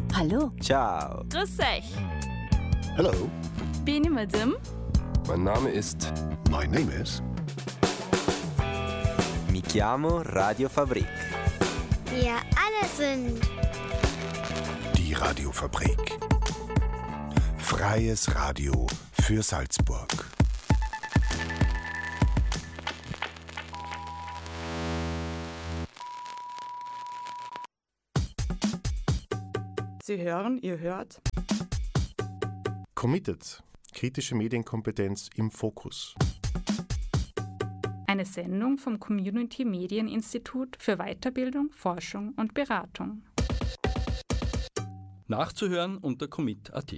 Hallo. Ciao. Grüß euch. Hello. Bin ich Madame? Mein Name ist... My name is... Mi chiamo Radio Fabrik. Wir alle sind... Die Radiofabrik. Freies Radio für Salzburg. Sie hören, ihr hört. Committed. Kritische Medienkompetenz im Fokus. Eine Sendung vom Community Medieninstitut für Weiterbildung, Forschung und Beratung. Nachzuhören unter commit.at.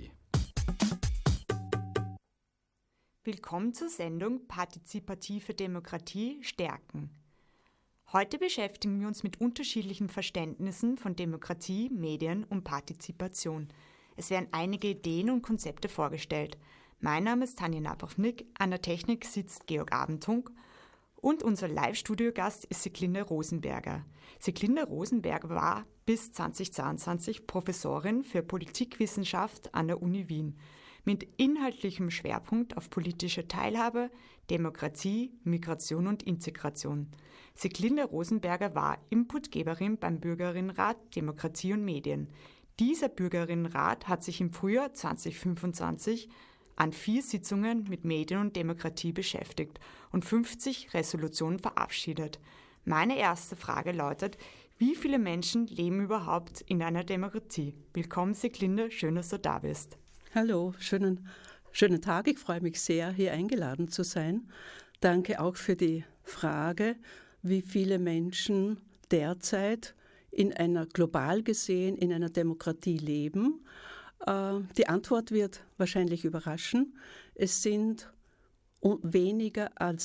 Willkommen zur Sendung Partizipative Demokratie stärken. Heute beschäftigen wir uns mit unterschiedlichen Verständnissen von Demokratie, Medien und Partizipation. Es werden einige Ideen und Konzepte vorgestellt. Mein Name ist Tanja Nabrownik, an der Technik sitzt Georg Abentunk und unser Live-Studio-Gast ist Siglinde Rosenberger. Siglinde Rosenberger war bis 2022 Professorin für Politikwissenschaft an der Uni Wien mit inhaltlichem Schwerpunkt auf politische Teilhabe, Demokratie, Migration und Integration. Siglinde Rosenberger war Inputgeberin beim Bürgerinnenrat Demokratie und Medien. Dieser Bürgerinnenrat hat sich im Frühjahr 2025 an 4 Sitzungen mit Medien und Demokratie beschäftigt und 50 Resolutionen verabschiedet. Meine erste Frage lautet: Wie viele Menschen leben überhaupt in einer Demokratie? Willkommen, Siglinde, schön, dass du da bist. Hallo, schönen Tag. Ich freue mich sehr, hier eingeladen zu sein. Danke auch für die Frage, wie viele Menschen derzeit global gesehen in einer Demokratie leben. Die Antwort wird wahrscheinlich überraschen. Es sind weniger als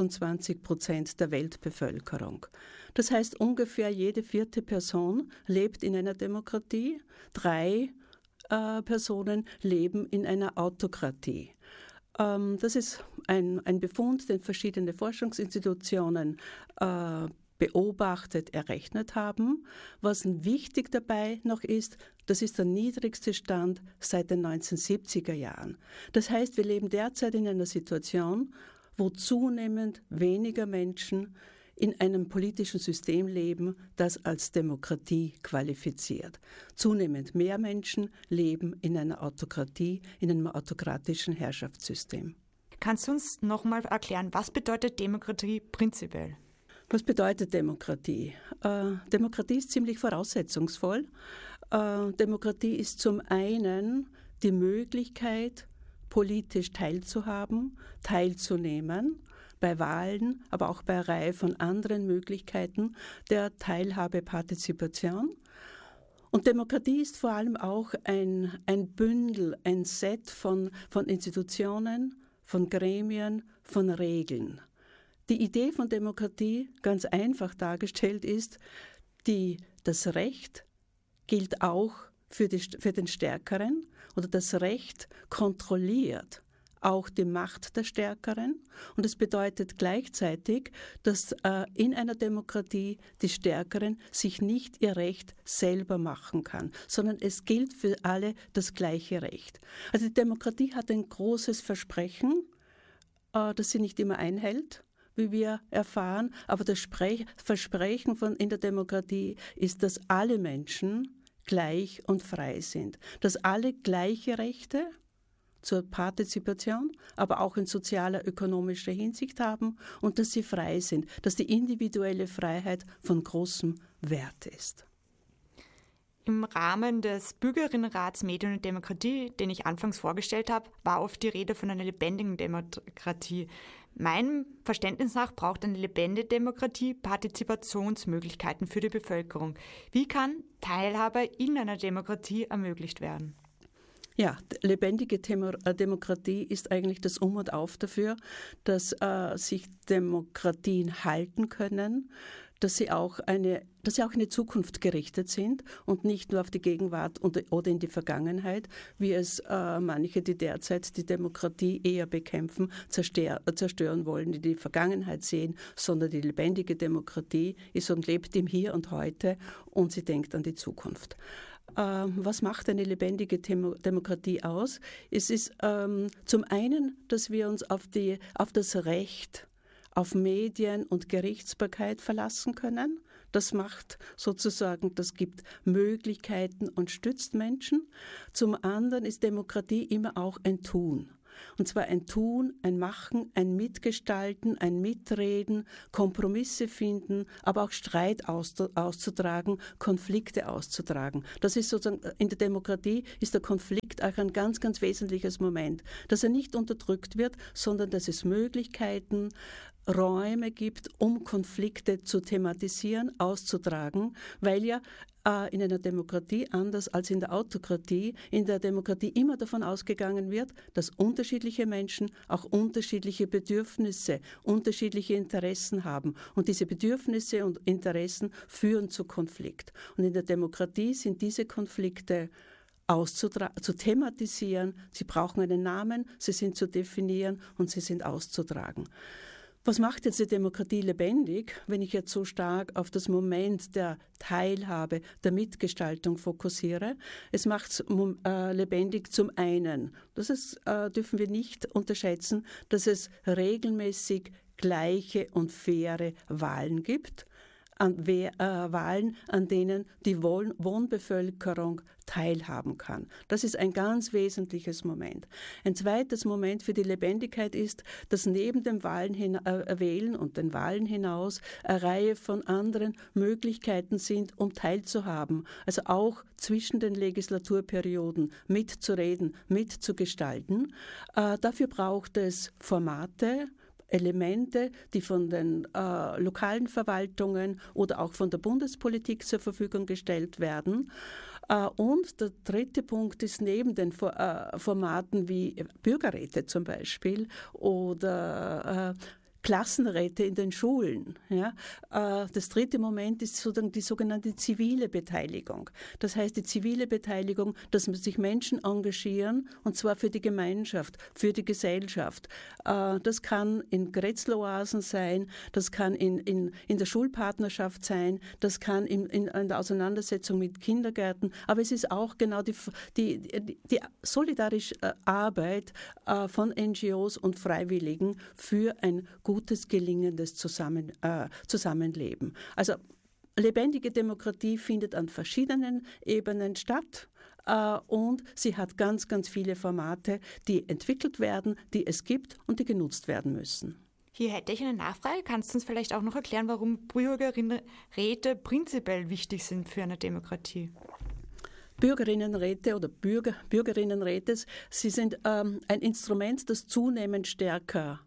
28% der Weltbevölkerung. Das heißt, ungefähr jede 4. Person lebt in einer Demokratie. 3 Personen leben in einer Autokratie. Das ist ein Befund, den verschiedene Forschungsinstitutionen beobachtet, errechnet haben. Was wichtig dabei noch ist, das ist der niedrigste Stand seit den 1970er Jahren. Das heißt, wir leben derzeit in einer Situation, wo zunehmend weniger Menschen in einem politischen System leben, das als Demokratie qualifiziert. Zunehmend mehr Menschen leben in einer Autokratie, in einem autokratischen Herrschaftssystem. Kannst du uns nochmal erklären, was bedeutet Demokratie prinzipiell? Was bedeutet Demokratie? Demokratie ist ziemlich voraussetzungsvoll. Demokratie ist zum einen die Möglichkeit, politisch teilzuhaben, teilzunehmen, bei Wahlen, aber auch bei einer Reihe von anderen Möglichkeiten der Teilhabe, Partizipation. Und Demokratie ist vor allem auch ein Bündel, ein Set von Institutionen, von Gremien, von Regeln. Die Idee von Demokratie, ganz einfach dargestellt, ist, das Recht gilt auch für den Stärkeren oder das Recht kontrolliert auch die Macht der Stärkeren. Und es bedeutet gleichzeitig, dass in einer Demokratie die Stärkeren sich nicht ihr Recht selber machen kann, sondern es gilt für alle das gleiche Recht. Also die Demokratie hat ein großes Versprechen, das sie nicht immer einhält, wie wir erfahren. Aber das Versprechen in der Demokratie ist, dass alle Menschen gleich und frei sind, dass alle gleiche Rechte zur Partizipation, aber auch in sozialer, ökonomischer Hinsicht haben und dass sie frei sind, dass die individuelle Freiheit von großem Wert ist. Im Rahmen des Bürgerinnenrats Medien und Demokratie, den ich anfangs vorgestellt habe, war oft die Rede von einer lebendigen Demokratie. Meinem Verständnis nach braucht eine lebendige Demokratie Partizipationsmöglichkeiten für die Bevölkerung. Wie kann Teilhabe in einer Demokratie ermöglicht werden? Ja, lebendige Demokratie ist eigentlich das Um und Auf dafür, dass sich Demokratien halten können, dass sie auch eine Zukunft gerichtet sind und nicht nur auf die Gegenwart oder in die Vergangenheit, wie es manche, die derzeit die Demokratie eher bekämpfen, zerstören wollen, die Vergangenheit sehen, sondern die lebendige Demokratie ist und lebt im Hier und Heute und sie denkt an die Zukunft. Was macht eine lebendige Demokratie aus? Es ist zum einen, dass wir uns auf das Recht, auf Medien und Gerichtsbarkeit verlassen können. Das macht sozusagen, das gibt Möglichkeiten und stützt Menschen. Zum anderen ist Demokratie immer auch ein Tun. Und zwar ein Tun, ein Machen, ein Mitgestalten, ein Mitreden, Kompromisse finden, aber auch Streit auszutragen, Konflikte auszutragen. Das ist sozusagen, in der Demokratie ist der Konflikt auch ein ganz, ganz wesentliches Moment, dass er nicht unterdrückt wird, sondern dass es Möglichkeiten, Räume gibt, um Konflikte zu thematisieren, auszutragen, weil ja in einer Demokratie, anders als in der Autokratie, in der Demokratie immer davon ausgegangen wird, dass unterschiedliche Menschen auch unterschiedliche Bedürfnisse, unterschiedliche Interessen haben. Und diese Bedürfnisse und Interessen führen zu Konflikt. Und in der Demokratie sind diese Konflikte zu thematisieren, sie brauchen einen Namen, sie sind zu definieren und sie sind auszutragen. Was macht jetzt die Demokratie lebendig, wenn ich jetzt so stark auf das Moment der Teilhabe, der Mitgestaltung fokussiere? Es macht es lebendig zum einen. Dürfen wir nicht unterschätzen, dass es regelmäßig gleiche und faire Wahlen gibt. Wahlen, an denen die Wohnbevölkerung teilhaben kann. Das ist ein ganz wesentliches Moment. Ein zweites Moment für die Lebendigkeit ist, dass neben dem Wählen und den Wahlen hinaus eine Reihe von anderen Möglichkeiten sind, um teilzuhaben. Also auch zwischen den Legislaturperioden mitzureden, mitzugestalten. Dafür braucht es Formate, Elemente, die von den lokalen Verwaltungen oder auch von der Bundespolitik zur Verfügung gestellt werden. Und der dritte Punkt ist neben den Formaten wie Bürgerräte zum Beispiel oder Klassenräte in den Schulen. Ja. Das dritte Moment ist sozusagen die sogenannte zivile Beteiligung. Das heißt, die zivile Beteiligung, dass sich Menschen engagieren, und zwar für die Gemeinschaft, für die Gesellschaft. Das kann in Grätzloasen sein, das kann in der Schulpartnerschaft sein, das kann in der Auseinandersetzung mit Kindergärten, aber es ist auch genau die solidarische Arbeit von NGOs und Freiwilligen für ein gutes, gelingendes Zusammenleben. Also lebendige Demokratie findet an verschiedenen Ebenen statt und sie hat ganz, ganz viele Formate, die entwickelt werden, die es gibt und die genutzt werden müssen. Hier hätte ich eine Nachfrage. Kannst du uns vielleicht auch noch erklären, warum Bürgerinnenräte prinzipiell wichtig sind für eine Demokratie? Bürgerinnenräte oder Bürgerinnenräte, sie sind ein Instrument, das zunehmend stärker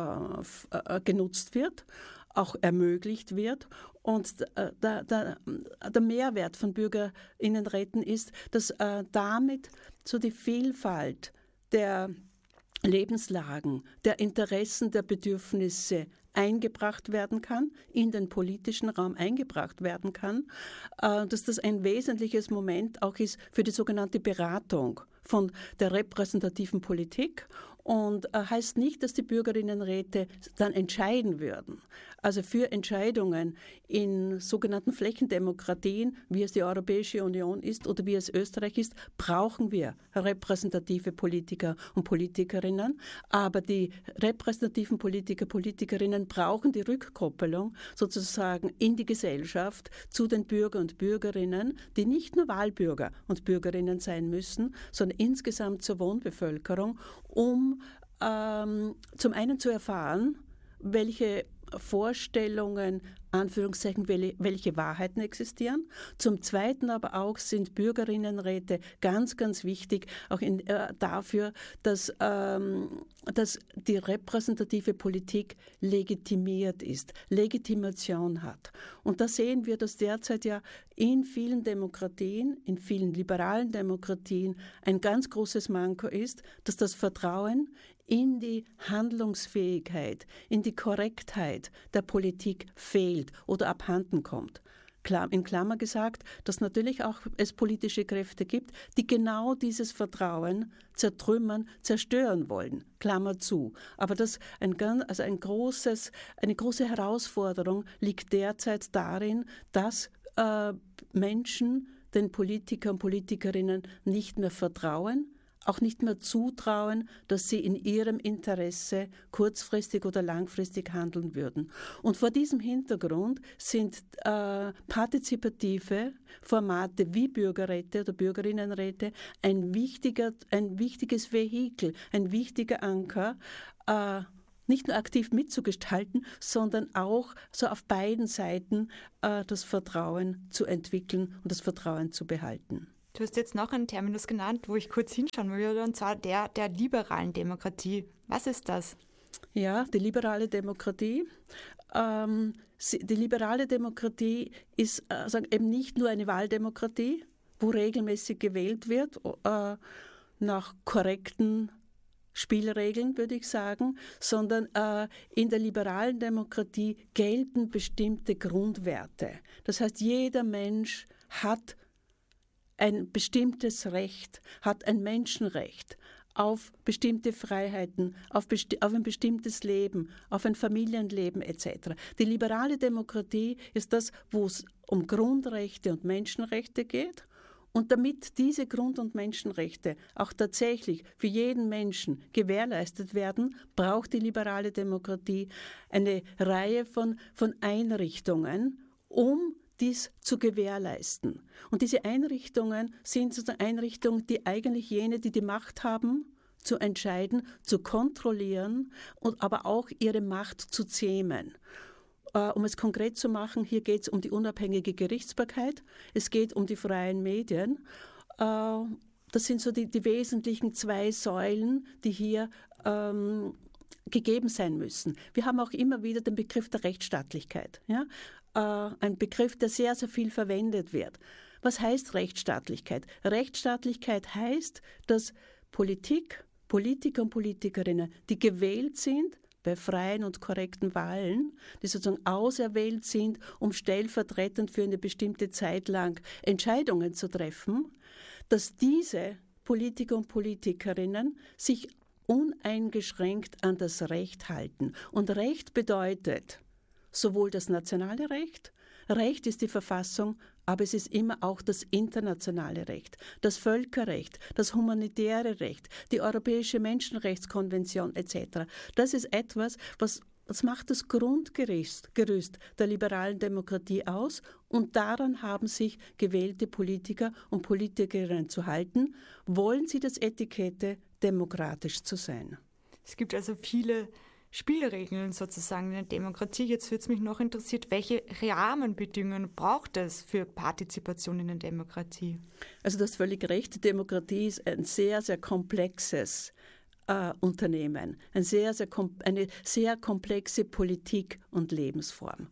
genutzt wird, auch ermöglicht wird. Und der Mehrwert von Bürgerinnenräten ist, dass damit so die Vielfalt der Lebenslagen, der Interessen, der Bedürfnisse eingebracht werden kann, in den politischen Raum eingebracht werden kann, dass das ein wesentliches Moment auch ist für die sogenannte Beratung von der repräsentativen Politik und heißt nicht, dass die Bürgerinnenräte dann entscheiden würden. Also für Entscheidungen in sogenannten Flächendemokratien, wie es die Europäische Union ist oder wie es Österreich ist, brauchen wir repräsentative Politiker und Politikerinnen. Aber die repräsentativen Politiker, Politikerinnen brauchen die Rückkoppelung sozusagen in die Gesellschaft zu den Bürgern und Bürgerinnen, die nicht nur Wahlbürger und Bürgerinnen sein müssen, sondern insgesamt zur Wohnbevölkerung, um zum einen zu erfahren, welche Vorstellungen, Anführungszeichen, welche Wahrheiten existieren. Zum Zweiten aber auch sind Bürgerinnenräte ganz, ganz wichtig, auch dafür, dass die repräsentative Politik legitimiert ist, Legitimation hat. Und da sehen wir, dass derzeit ja in vielen Demokratien, in vielen liberalen Demokratien ein ganz großes Manko ist, dass das Vertrauen in die Handlungsfähigkeit, in die Korrektheit der Politik fehlt oder abhanden kommt. In Klammer gesagt, dass natürlich auch es politische Kräfte gibt, die genau dieses Vertrauen zertrümmern, zerstören wollen. Klammer zu. Aber eine große Herausforderung liegt derzeit darin, dass Menschen den Politikern und Politikerinnen nicht mehr vertrauen, auch nicht mehr zutrauen, dass sie in ihrem Interesse kurzfristig oder langfristig handeln würden. Und vor diesem Hintergrund sind partizipative Formate wie Bürgerräte oder Bürgerinnenräte ein wichtiges Vehikel, ein wichtiger Anker, nicht nur aktiv mitzugestalten, sondern auch so auf beiden Seiten das Vertrauen zu entwickeln und das Vertrauen zu behalten. Du hast jetzt noch einen Terminus genannt, wo ich kurz hinschauen würde, und zwar der liberalen Demokratie. Was ist das? Ja, die liberale Demokratie. Die liberale Demokratie ist eben nicht nur eine Wahldemokratie, wo regelmäßig gewählt wird, nach korrekten Spielregeln, würde ich sagen, sondern in der liberalen Demokratie gelten bestimmte Grundwerte. Das heißt, jeder Mensch hat ein bestimmtes Recht, hat ein Menschenrecht auf bestimmte Freiheiten, auf ein bestimmtes Leben, auf ein Familienleben etc. Die liberale Demokratie ist das, wo es um Grundrechte und Menschenrechte geht. Und damit diese Grund- und Menschenrechte auch tatsächlich für jeden Menschen gewährleistet werden, braucht die liberale Demokratie eine Reihe von Einrichtungen, um dies zu gewährleisten. Und diese Einrichtungen sind sozusagen Einrichtungen, die eigentlich jene, die die Macht haben, zu entscheiden, zu kontrollieren und aber auch ihre Macht zu zähmen. Um es konkret zu machen, hier geht es um die unabhängige Gerichtsbarkeit, es geht um die freien Medien. Das sind so die wesentlichen zwei Säulen, die hier gegeben sein müssen. Wir haben auch immer wieder den Begriff der Rechtsstaatlichkeit. Ja? Ein Begriff, der sehr, sehr viel verwendet wird. Was heißt Rechtsstaatlichkeit? Rechtsstaatlichkeit heißt, dass Politiker und Politikerinnen, die gewählt sind, bei freien und korrekten Wahlen, die sozusagen auserwählt sind, um stellvertretend für eine bestimmte Zeit lang Entscheidungen zu treffen, dass diese Politiker und Politikerinnen sich uneingeschränkt an das Recht halten. Und Recht bedeutet sowohl das nationale Recht, Recht ist die Verfassung, aber es ist immer auch das internationale Recht, das Völkerrecht, das humanitäre Recht, die Europäische Menschenrechtskonvention etc. Das ist etwas, was macht das Grundgerüst der liberalen Demokratie aus, und daran haben sich gewählte Politiker und Politikerinnen zu halten. Wollen sie das Etikette, demokratisch zu sein? Es gibt also viele Spielregeln sozusagen in der Demokratie. Jetzt würde es mich noch interessiert, welche Rahmenbedingungen braucht es für Partizipation in der Demokratie? Also du hast völlig recht, die Demokratie ist ein sehr, sehr komplexes Unternehmen, eine sehr komplexe Politik und Lebensform.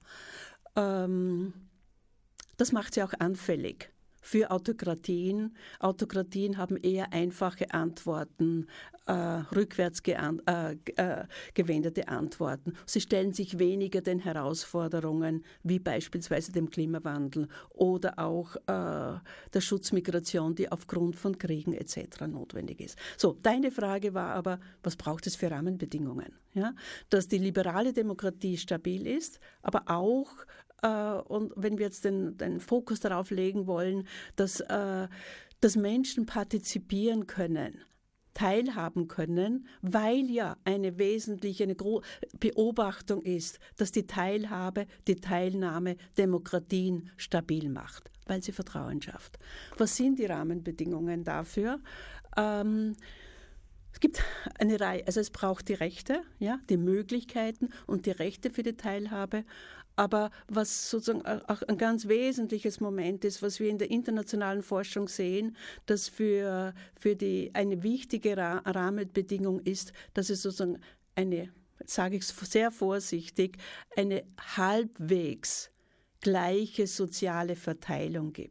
Das macht sie auch anfällig für Autokratien. Autokratien haben eher einfache Antworten, rückwärts gewendete Antworten. Sie stellen sich weniger den Herausforderungen, wie beispielsweise dem Klimawandel oder auch der Schutzmigration, die aufgrund von Kriegen etc. notwendig ist. So, deine Frage war aber, was braucht es für Rahmenbedingungen? Ja? Dass die liberale Demokratie stabil ist, aber auch und wenn wir jetzt den Fokus darauf legen wollen, dass Menschen partizipieren können, teilhaben können, weil ja eine wesentliche Beobachtung ist, dass die Teilnahme Demokratien stabil macht, weil sie Vertrauen schafft. Was sind die Rahmenbedingungen dafür? Es gibt eine Reihe, also es braucht die Rechte, ja, die Möglichkeiten und die Rechte für die Teilhabe. Aber was sozusagen auch ein ganz wesentliches Moment ist, was wir in der internationalen Forschung sehen, dass für eine wichtige Rahmenbedingung ist, dass es sozusagen sage ich sehr vorsichtig, eine halbwegs gleiche soziale Verteilung gibt.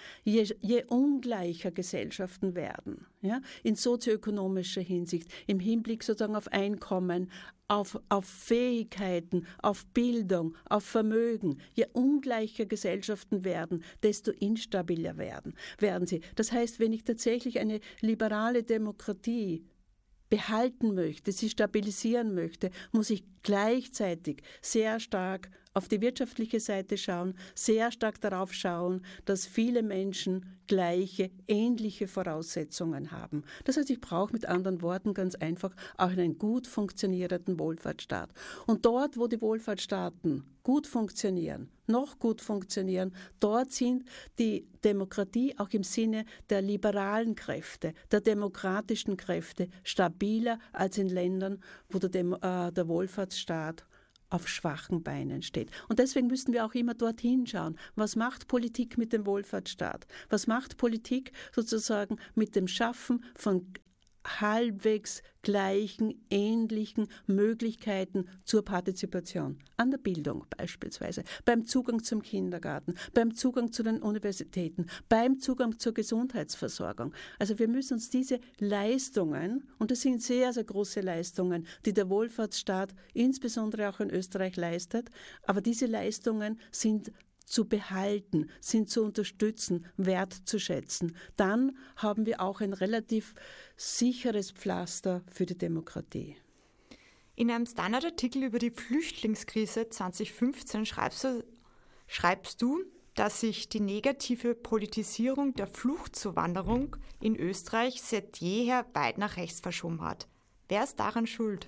Je ungleicher Gesellschaften werden, ja, in sozioökonomischer Hinsicht, im Hinblick sozusagen auf Einkommen, auf Fähigkeiten, auf Bildung, auf Vermögen, je ungleicher Gesellschaften werden, desto instabiler werden sie. Das heißt, wenn ich tatsächlich eine liberale Demokratie behalten möchte, sie stabilisieren möchte, muss ich gleichzeitig sehr stark auf die wirtschaftliche Seite schauen, sehr stark darauf schauen, dass viele Menschen gleiche, ähnliche Voraussetzungen haben. Das heißt, ich brauche mit anderen Worten ganz einfach auch einen gut funktionierenden Wohlfahrtsstaat. Und dort, wo die Wohlfahrtsstaaten gut funktionieren, noch gut funktionieren, dort sind die Demokratie auch im Sinne der liberalen Kräfte, der demokratischen Kräfte stabiler als in Ländern, wo der Wohlfahrtsstaat auf schwachen Beinen steht. Und deswegen müssen wir auch immer dorthin schauen. Was macht Politik mit dem Wohlfahrtsstaat? Was macht Politik sozusagen mit dem Schaffen von halbwegs gleichen, ähnlichen Möglichkeiten zur Partizipation an der Bildung beispielsweise, beim Zugang zum Kindergarten, beim Zugang zu den Universitäten, beim Zugang zur Gesundheitsversorgung. Also wir müssen uns diese Leistungen, und das sind sehr, sehr große Leistungen, die der Wohlfahrtsstaat insbesondere auch in Österreich leistet, aber diese Leistungen sind zu behalten, sind zu unterstützen, wertzuschätzen. Dann haben wir auch ein relativ sicheres Pflaster für die Demokratie. In einem Standardartikel über die Flüchtlingskrise 2015 schreibst du, dass sich die negative Politisierung der Fluchtzuwanderung in Österreich seit jeher weit nach rechts verschoben hat. Wer ist daran schuld?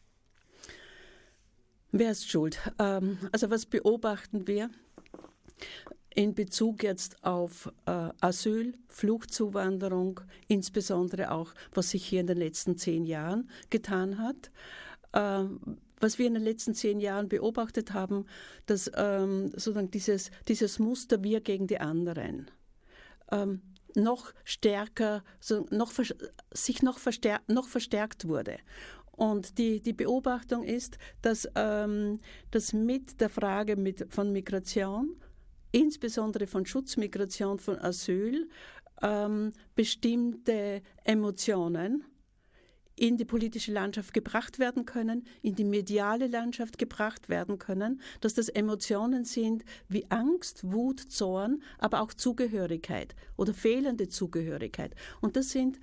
Wer ist schuld? Also was beobachten wir? In Bezug jetzt auf Asyl, Fluchtzuwanderung, insbesondere auch, was sich hier in den letzten 10 Jahren getan hat. Was wir in den letzten 10 Jahren beobachtet haben, dass sozusagen dieses Muster wir gegen die anderen noch stärker, noch verstärkt wurde. Und die Beobachtung ist, dass mit der Frage von Migration, insbesondere von Schutzmigration, von Asyl, bestimmte Emotionen in die politische Landschaft gebracht werden können, in die mediale Landschaft gebracht werden können, dass das Emotionen sind wie Angst, Wut, Zorn, aber auch Zugehörigkeit oder fehlende Zugehörigkeit. Und das sind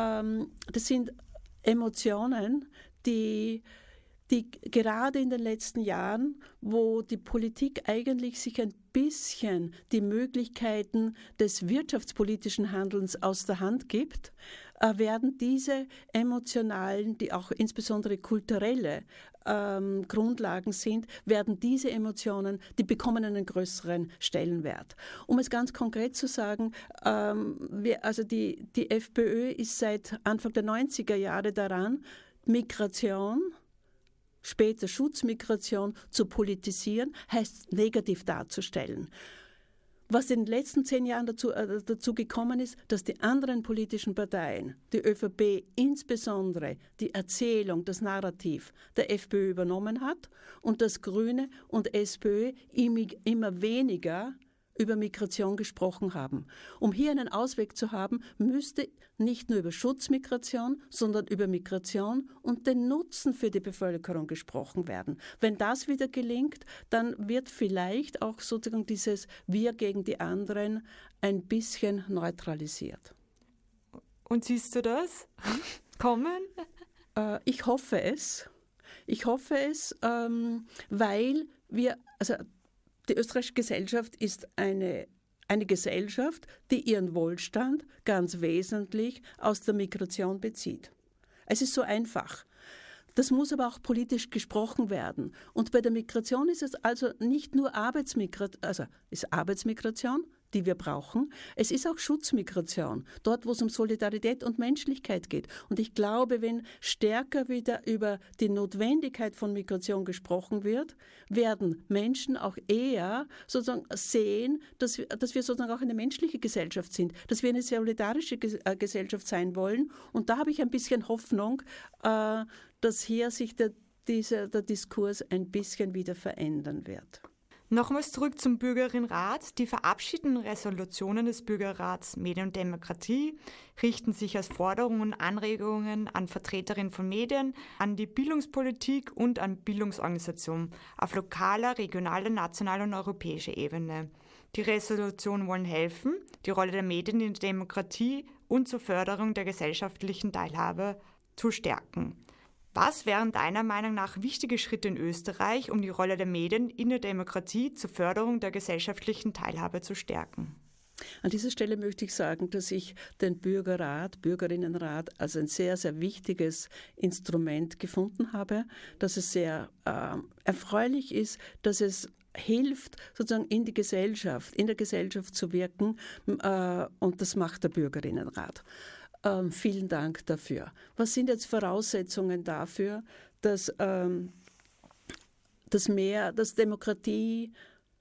Emotionen, die gerade in den letzten Jahren, wo die Politik eigentlich sich ein bisschen die Möglichkeiten des wirtschaftspolitischen Handelns aus der Hand gibt, werden diese emotionalen, die auch insbesondere kulturelle Grundlagen sind, werden diese Emotionen, die bekommen einen größeren Stellenwert. Um es ganz konkret zu sagen, die FPÖ ist seit Anfang der 90er Jahre daran, Migration, später Schutzmigration zu politisieren, heißt negativ darzustellen. Was in den letzten 10 Jahren dazu gekommen ist, dass die anderen politischen Parteien, die ÖVP insbesondere, die Erzählung, das Narrativ der FPÖ übernommen hat und dass Grüne und SPÖ immer weniger über Migration gesprochen haben. Um hier einen Ausweg zu haben, müsste nicht nur über Schutzmigration, sondern über Migration und den Nutzen für die Bevölkerung gesprochen werden. Wenn das wieder gelingt, dann wird vielleicht auch sozusagen dieses Wir gegen die anderen ein bisschen neutralisiert. Und siehst du das kommen? Ich hoffe es. Weil die österreichische Gesellschaft ist eine Gesellschaft, die ihren Wohlstand ganz wesentlich aus der Migration bezieht. Es ist so einfach. Das muss aber auch politisch gesprochen werden. Und bei der Migration ist es also nicht nur Arbeitsmigration, die wir brauchen. Es ist auch Schutzmigration, dort, wo es um Solidarität und Menschlichkeit geht. Und ich glaube, wenn stärker wieder über die Notwendigkeit von Migration gesprochen wird, werden Menschen auch eher sozusagen sehen, dass wir sozusagen auch eine menschliche Gesellschaft sind, dass wir eine solidarische Gesellschaft sein wollen. Und da habe ich ein bisschen Hoffnung, dass hier sich der Diskurs ein bisschen wieder verändern wird. Nochmals zurück zum Bürgerinnenrat. Die verabschiedeten Resolutionen des Bürgerrats Medien und Demokratie richten sich als Forderungen und Anregungen an Vertreterinnen von Medien, an die Bildungspolitik und an Bildungsorganisationen auf lokaler, regionaler, nationaler und europäischer Ebene. Die Resolutionen wollen helfen, die Rolle der Medien in der Demokratie und zur Förderung der gesellschaftlichen Teilhabe zu stärken. Was wären deiner Meinung nach wichtige Schritte in Österreich, um die Rolle der Medien in der Demokratie zur Förderung der gesellschaftlichen Teilhabe zu stärken? An dieser Stelle möchte ich sagen, dass ich den Bürgerrat, Bürgerinnenrat als ein sehr, sehr wichtiges Instrument gefunden habe, dass es sehr erfreulich ist, dass es hilft, sozusagen in der Gesellschaft zu wirken, und das macht der Bürgerinnenrat. Vielen Dank dafür. Was sind jetzt Voraussetzungen dafür, dass Demokratie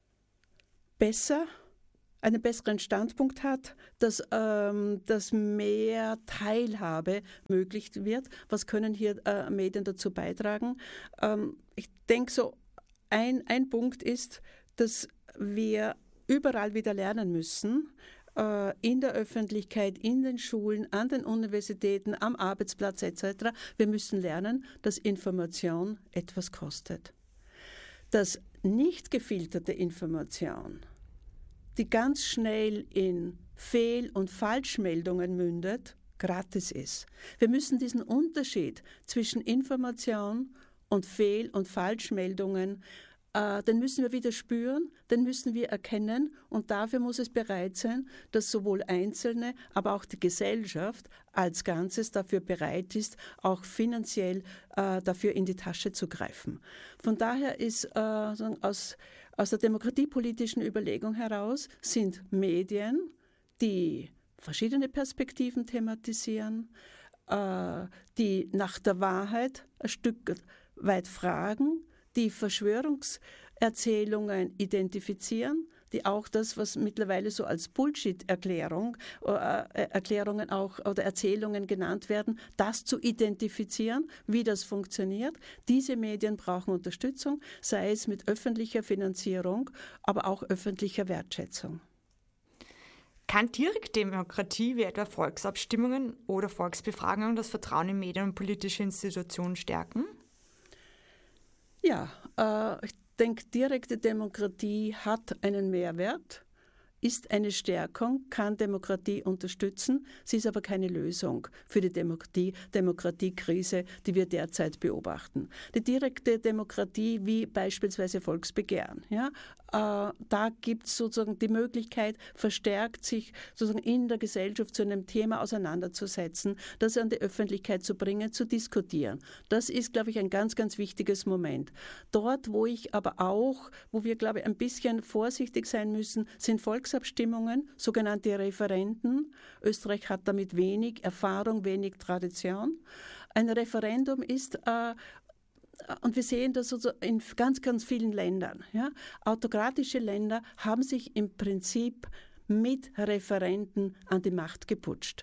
einen besseren Standpunkt hat, dass mehr Teilhabe möglich wird? Was können hier Medien dazu beitragen? Ich denke, so ein Punkt ist, dass wir überall wieder lernen müssen, in der Öffentlichkeit, in den Schulen, an den Universitäten, am Arbeitsplatz etc. Wir müssen lernen, dass Information etwas kostet. Dass nicht gefilterte Information, die ganz schnell in Fehl- und Falschmeldungen mündet, gratis ist. Wir müssen diesen Unterschied zwischen Information und Fehl- und Falschmeldungen den müssen wir wieder spüren, den müssen wir erkennen, und dafür muss es bereit sein, dass sowohl Einzelne, aber auch die Gesellschaft als Ganzes dafür bereit ist, auch finanziell dafür in die Tasche zu greifen. Von daher ist aus der demokratiepolitischen Überlegung heraus sind Medien, die verschiedene Perspektiven thematisieren, die nach der Wahrheit ein Stück weit fragen, die Verschwörungserzählungen identifizieren, die auch das, was mittlerweile so als Bullshit-Erklärungen auch oder Erzählungen genannt werden, das zu identifizieren, wie das funktioniert. Diese Medien brauchen Unterstützung, sei es mit öffentlicher Finanzierung, aber auch öffentlicher Wertschätzung. Kann Direktdemokratie wie etwa Volksabstimmungen oder Volksbefragungen das Vertrauen in Medien und politische Institutionen stärken? Ja, ich denke, direkte Demokratie hat einen Mehrwert, ist eine Stärkung, kann Demokratie unterstützen. Sie ist aber keine Lösung für die Demokratiekrise, die wir derzeit beobachten. Die direkte Demokratie, wie beispielsweise Volksbegehren, ja, da gibt es sozusagen die Möglichkeit, verstärkt sich sozusagen in der Gesellschaft zu einem Thema auseinanderzusetzen, das an die Öffentlichkeit zu bringen, zu diskutieren. Das ist, glaube ich, ein ganz, ganz wichtiges Moment. Dort, wo wir, glaube ich, ein bisschen vorsichtig sein müssen, sind Volksabstimmungen, sogenannte Referenden. Österreich hat damit wenig Erfahrung, wenig Tradition. Ein Referendum ist und wir sehen das also in ganz, ganz vielen Ländern. Ja? Autokratische Länder haben sich im Prinzip mit Referenden an die Macht geputscht.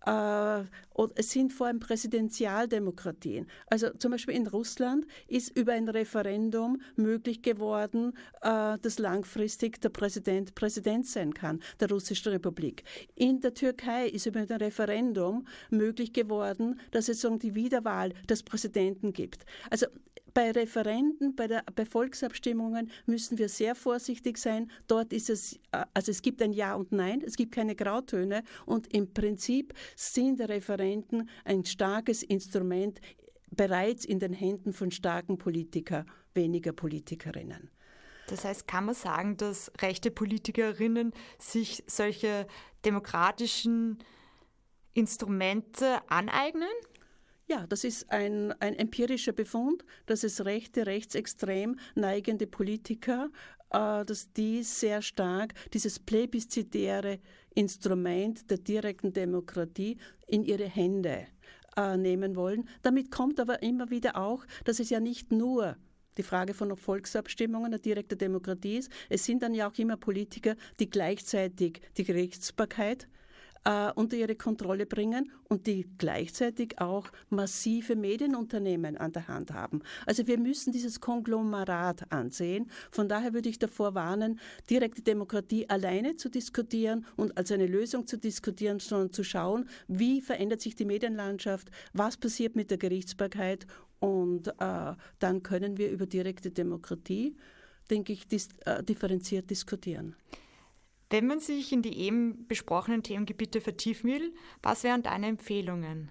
Und es sind vor allem Präsidentialdemokratien. Also zum Beispiel in Russland ist über ein Referendum möglich geworden, dass langfristig der Präsident sein kann, der Russischen Republik. In der Türkei ist über ein Referendum möglich geworden, dass es die Wiederwahl des Präsidenten gibt. Also bei Referenden, bei Volksabstimmungen müssen wir sehr vorsichtig sein. Dort ist es gibt ein Ja und Nein, es gibt keine Grautöne, und im Prinzip sind Referenden ein starkes Instrument, bereits in den Händen von starken Politikern, weniger Politikerinnen. Das heißt, kann man sagen, dass rechte Politikerinnen sich solche demokratischen Instrumente aneignen? Ja, das ist ein empirischer Befund, dass es rechtsextrem neigende Politiker, dass die sehr stark dieses plebiszitäre Instrument der direkten Demokratie in ihre Hände nehmen wollen. Damit kommt aber immer wieder auch, dass es ja nicht nur die Frage von Volksabstimmungen, der direkten Demokratie ist. Es sind dann ja auch immer Politiker, die gleichzeitig die Gerichtsbarkeit unter ihre Kontrolle bringen und die gleichzeitig auch massive Medienunternehmen an der Hand haben. Also wir müssen dieses Konglomerat ansehen. Von daher würde ich davor warnen, direkte Demokratie alleine zu diskutieren und als eine Lösung zu diskutieren, sondern zu schauen, wie verändert sich die Medienlandschaft, was passiert mit der Gerichtsbarkeit und dann können wir über direkte Demokratie, denke ich, differenziert diskutieren. Wenn man sich in die eben besprochenen Themengebiete vertiefen will, was wären deine Empfehlungen?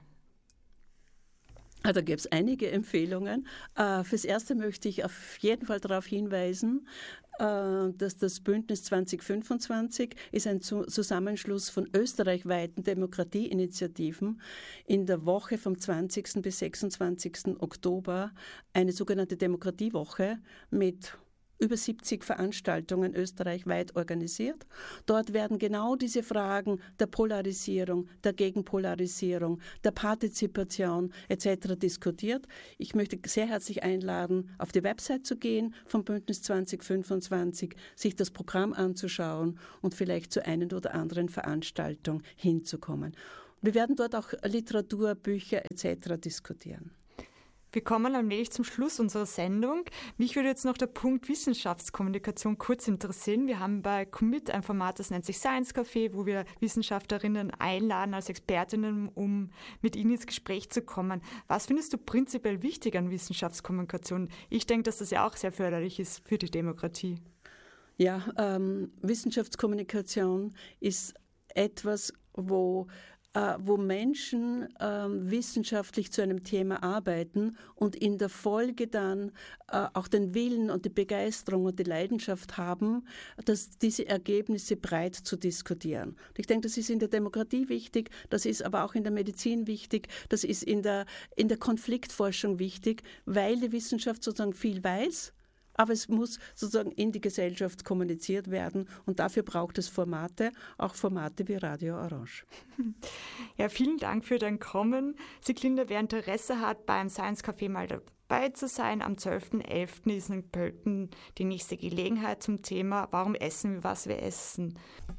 Da gäbe es einige Empfehlungen. Fürs Erste möchte ich auf jeden Fall darauf hinweisen, dass das Bündnis 2025 ist ein Zusammenschluss von österreichweiten Demokratieinitiativen in der Woche vom 20. bis 26. Oktober eine sogenannte Demokratiewoche mit über 70 Veranstaltungen österreichweit organisiert. Dort werden genau diese Fragen der Polarisierung, der Gegenpolarisierung, der Partizipation etc. diskutiert. Ich möchte sehr herzlich einladen, auf die Website zu gehen vom Bündnis 2025, sich das Programm anzuschauen und vielleicht zu einer oder anderen Veranstaltung hinzukommen. Wir werden dort auch Literatur, Bücher etc. diskutieren. Wir kommen allmählich zum Schluss unserer Sendung. Mich würde jetzt noch der Punkt Wissenschaftskommunikation kurz interessieren. Wir haben bei Commit ein Format, das nennt sich Science Café, wo wir Wissenschaftlerinnen einladen als Expertinnen, um mit ihnen ins Gespräch zu kommen. Was findest du prinzipiell wichtig an Wissenschaftskommunikation? Ich denke, dass das ja auch sehr förderlich ist für die Demokratie. Ja, Wissenschaftskommunikation ist etwas, wo Menschen wissenschaftlich zu einem Thema arbeiten und in der Folge dann auch den Willen und die Begeisterung und die Leidenschaft haben, diese Ergebnisse breit zu diskutieren. Und ich denke, das ist in der Demokratie wichtig, das ist aber auch in der Medizin wichtig, das ist in der Konfliktforschung wichtig, weil die Wissenschaft sozusagen viel weiß, aber es muss sozusagen in die Gesellschaft kommuniziert werden und dafür braucht es Formate, auch Formate wie Radio Orange. Ja, vielen Dank für dein Kommen. Sieglinde, wer Interesse hat, beim Science Café mal dabei zu sein, am 12.11. ist in Pölten die nächste Gelegenheit zum Thema Warum essen wir, was wir essen?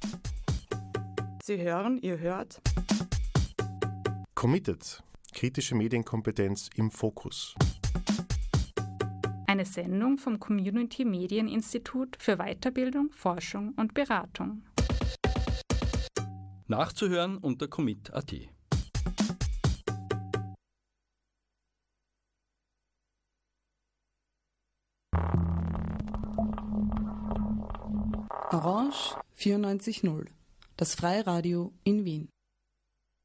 Sie hören, ihr hört. Committed. Kritische Medienkompetenz im Fokus. Eine Sendung vom Community Medien Institut für Weiterbildung, Forschung und Beratung. Nachzuhören unter commit.at. Orange 94.0, das Freiradio in Wien.